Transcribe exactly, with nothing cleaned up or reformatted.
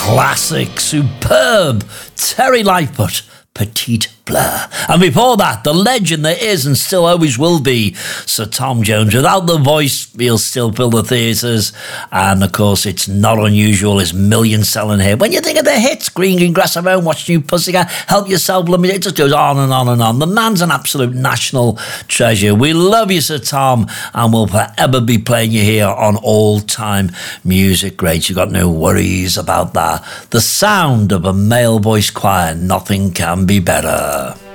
classic, superb Terry Lightfoot, Petite Blur. And before that, the legend that is and still always will be Sir Tom Jones. Without the voice, he'll still fill the theatres. And of course, it's not unusual, his million-selling hit. When you think of the hits, Green Green Grass Around, Watch New Pussycat, Help Yourself, Let Me, it just goes on and on and on. The man's an absolute national treasure. We love you, Sir Tom, and we'll forever be playing you here on all-time music greats. You've got no worries about that. The sound of a male voice choir, nothing can be better.